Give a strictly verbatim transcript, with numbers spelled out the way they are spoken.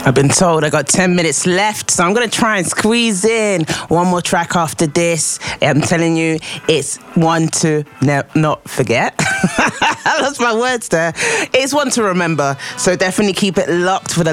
I've been told I got ten minutes left, so I'm going to try and squeeze in one more track after this. I'm telling you, it's one to ne- not forget. I lost my words there. It's one to remember, so definitely keep it locked for the